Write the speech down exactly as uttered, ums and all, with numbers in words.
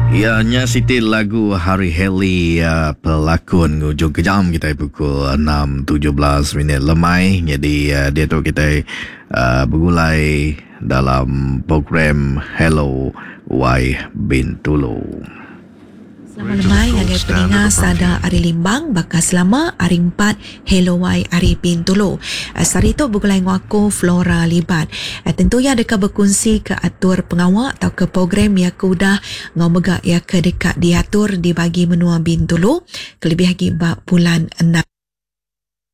Ianya Siti lagu Hari Heli uh, pelakon hujung kejam kita pukul enam tujuh belas minit lemai. Jadi uh, dia tu kita uh, bergulai dalam program Hello Y Bintulu. Selamat lemai ngagai peningat sada hari limbang bakal selama hari empat Hello Y hari Bintulu. Sari tu bergulai ngaku Flora Libat. Tentunya adakah berkongsi ke atur pengawak atau ke program yang kudah ngau megak yang ke dekat diatur dibagi menua Bintulu kelebih lagi bulan enam.